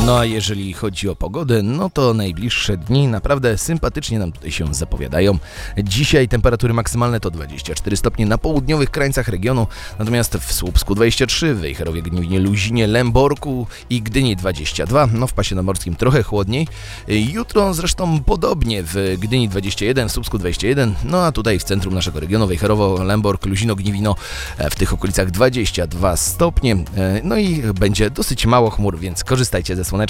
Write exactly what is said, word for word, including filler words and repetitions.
No a jeżeli chodzi o pogodę, no to najbliższe dni naprawdę sympatycznie nam tutaj się zapowiadają. Dzisiaj temperatury maksymalne to dwadzieścia cztery stopnie na południowych krańcach regionu, natomiast w Słupsku dwadzieścia trzy, w Wejherowie, Gniewinie, Luzinie, Lęborku i Gdyni dwadzieścia dwa, no w pasie namorskim trochę chłodniej. Jutro zresztą podobnie, w Gdyni dwadzieścia jeden, w Słupsku dwadzieścia jeden, no a tutaj w centrum naszego regionu, Wejherowo, Lęborg, Luzino, Gniewino, w tych okolicach dwadzieścia dwa stopnie, no i będzie dosyć mało chmur, więc korzystajcie ze słoneczka.